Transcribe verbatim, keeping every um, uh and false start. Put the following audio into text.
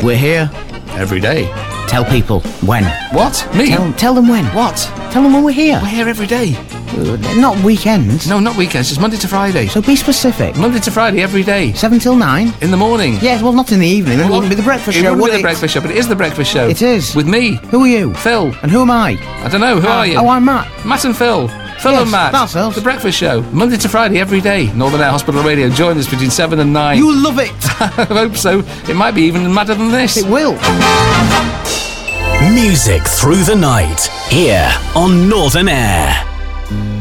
We're here. Every day. Tell people when. What? Me? Tell, tell them when. What? Tell them when we're here. We're here every day. Uh, not weekends. No, not weekends, just Monday to Friday. So be specific. Monday to Friday, every day. Seven till nine? In the morning. Yes, well, not in the evening. Then it wouldn't be the breakfast it show, wouldn't would be the it? breakfast show, but it is the breakfast show. It is. With me. Who are you? Phil. And who am I? I don't know, who Uh, are you? Oh, I'm Matt. Matt and Phil. Phil Yes, and Matt. that's us. The breakfast show. Monday to Friday, every day. Northern Air Hospital Radio. Join us between seven and nine. You love it. I hope so. It might be even madder than this. It will. Music through the night, here on Northern Air.